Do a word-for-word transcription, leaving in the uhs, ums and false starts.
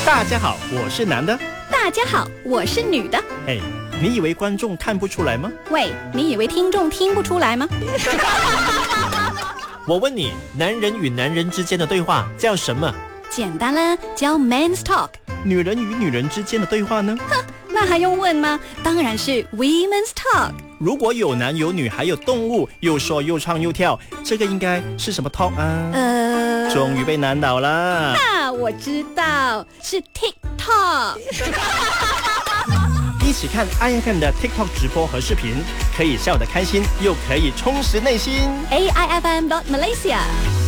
大家好，我是男的。 大家好，我是女的。 哎，你以为观众看不出来吗？ 喂，你以为听众听不出来吗？ 我问你，男人与男人之间的对话叫什么？ 简单啦，叫 Men's Talk。 女人与女人之间的对话呢？ 哼，那还用问吗？当然是 Women's Talk。 如果有男有女还有动物，又说又唱又跳，这个应该是什么 talk 啊？ 呃， 终于被难倒了。 啊，我知道，是 TikTok。 一起看 I F M 的 TikTok 直播和视频，可以笑得开心，又可以充实内心。 A I F M dot Malaysia。